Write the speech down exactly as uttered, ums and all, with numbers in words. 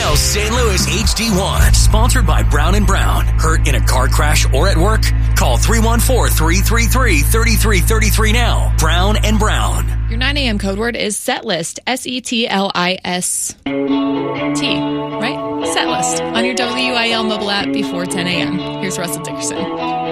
L Saint Louis H D one. Sponsored by Brown and Brown. Hurt in a car crash or at work? Call three one four, three three three, three three three three now. Brown and Brown. Your nine a.m. code word is setlist. S E T L I S T. Right? Setlist. On your W I L mobile app before ten a.m. Here's Russell Dickerson.